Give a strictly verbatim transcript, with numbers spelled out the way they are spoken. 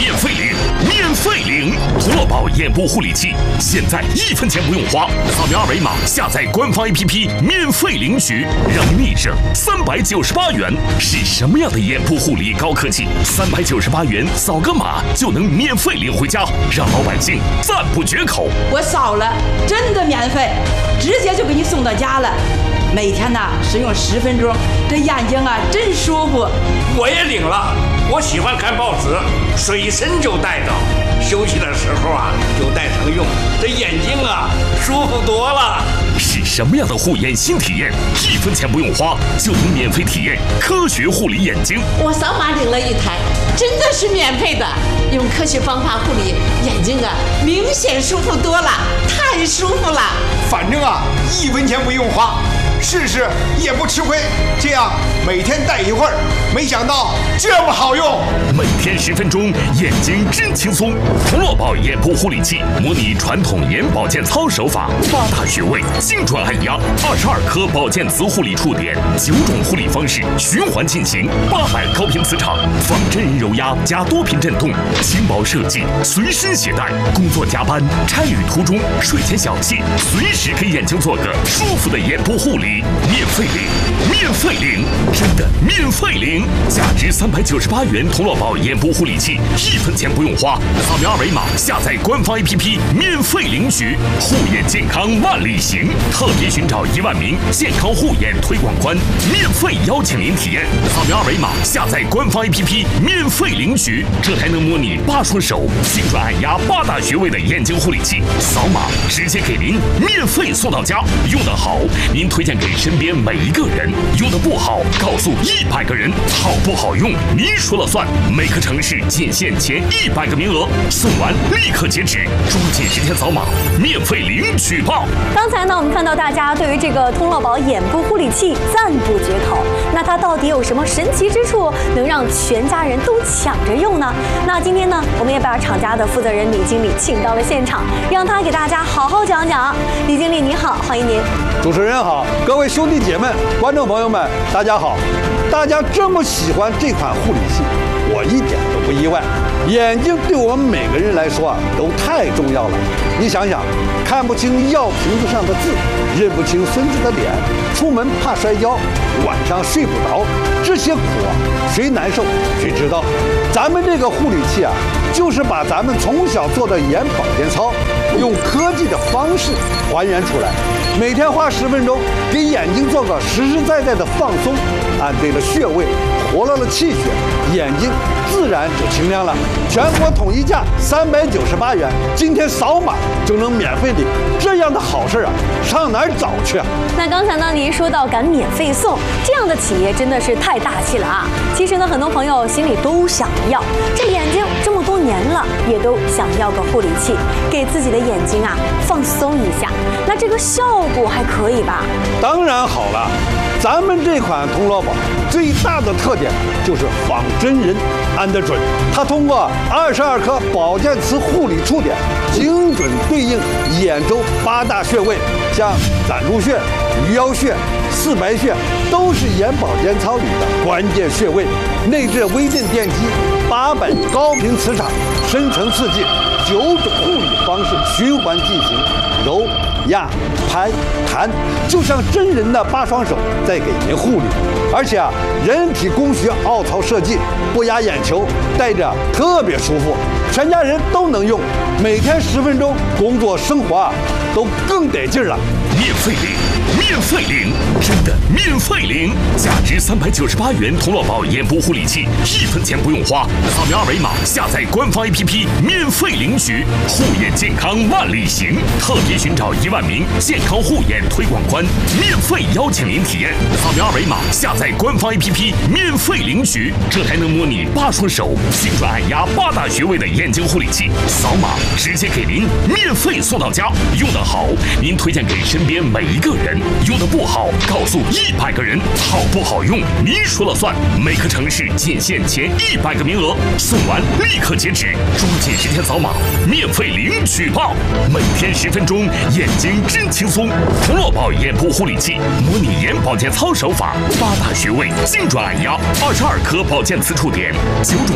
免费领，免费领！童乐宝眼部护理器，现在一分钱不用花，扫描二维码下载官方 A P P， 免费领取，让你省三百九十八元。是什么样的眼部护理高科技？三百九十八元扫个码就能免费领回家，让老百姓赞不绝口。 我扫了，真的免费，直接就给你送到家了。每天呢使用十分钟，这眼睛啊真舒服。 我也领了，我喜欢看报纸，随身就带着，休息的时候啊就带上用，这眼睛啊舒服多了。 是什么样的护眼新体验？一分钱不用花就能免费体验科学护理眼睛。 我扫码领了一台，真的是免费的，用科学方法护理眼睛啊，明显舒服多了，太舒服了。 反正啊一分钱不用花，试试也不吃亏，这样每天戴一会儿，没想到这么好用。 每天十分钟，眼睛真轻松。童乐宝眼部护理器模拟传统眼保健操手法，八大穴位精准按压，二十二颗保健磁护理触点，九种护理方式循环进行，八百高频磁场，仿真人揉压加多频震动，轻薄设计，随身携带，工作加班、差旅途中、睡前小憩，随时给眼睛做个舒服的眼部护理。免费领，免费领，真的免费领！价值三百九十八元童乐宝眼部护理器，一分钱不用花，扫描二维码下载官方 A P P， 免费领取。护眼健康万里行，特别寻找一万名健康护眼推广官，免费邀请您体验。扫描二维码下载官方 A P P， 免费领取。这台能模拟八双手精准按压八大穴位的眼睛护理器，扫码直接给您免费送到家。用得好，您推荐给身边每一个人；用的不好，告诉一百个人。好不好用，您说了算。每个城市仅限前一百个名额，送完立刻截止，抓紧时间扫码，免费领取吧。 刚才呢，我们看到大家对于这个童乐宝眼部护理器赞不绝口。那它到底有什么神奇之处，能让全家人都抢着用呢？那今天呢，我们也把厂家的负责人李经理请到了现场，让他给大家好好讲讲。李经理您好，欢迎您。 主持人好，各位兄弟姐妹、观众朋友们，大家好！大家这么喜欢这款护理器，我一点都不意外。眼睛对我们每个人来说啊，都太重要了。你想想，看不清药瓶子上的字，认不清孙子的脸，出门怕摔跤，晚上睡不着，这些苦啊，谁难受谁知道。咱们这个护理器啊，就是把咱们从小做的眼保健操，用科技的方式还原出来。每天花十分钟，给眼睛做个实实在在的放松，按对了穴位，活络了气血，眼睛自然就清亮了。全国统一价三百九十八元，今天扫码就能免费领，这样的好事啊，上哪儿找去啊？ 那刚才呢，您说到敢免费送，这样的企业真的是太大气了啊！其实呢，很多朋友心里都想要，这眼睛这么多年了，也都想要个护理器，给自己的眼睛啊放松一下。那这个效果还可以吧？ 当然好了，咱们这款童乐宝最大的特点就是仿真人按得准，它通过二十二颗保健磁护理触点，精准对应眼周八大穴位，像攒竹穴、鱼腰穴、四白穴，都是眼保健操里的关键穴位。内置微震电机，八百高频磁场，深层刺激，九种护理方式循环进行，揉、压、拍、弹，就像真人的八双手在给您护理。而且啊，人体工学凹槽设计，不压眼球，戴着特别舒服，全家人都能用。每天十分钟，工作生活啊都更得劲了。 免费领，免费领，真的免费领！价值三百九十八元童乐宝眼部护理器，一分钱不用花，扫描二维码下载官方 A P P， 免费领取。护眼健康万里行，特别寻找一万名健康护眼推广官，免费邀请您体验。扫描二维码下载官方 A P P， 免费领取。这台能模拟八双手精准按压八大穴位的眼睛护理器，扫码直接给您免费送到家。用得好，您推荐给身边每一个人；用得不好，告诉一百个人。好不好用，您说了算。每个城市仅限前一百个名额，送完立刻截止，抓紧时间扫码，免费领取吧！每天十分钟，眼睛真轻松。童乐宝眼部护理器模拟眼保健操手法，八大穴位精准按压，二十二颗保健磁触点，九种